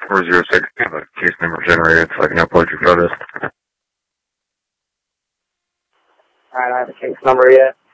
406, have a case number generated so I can upload your photos. Alright, I have a case number yet.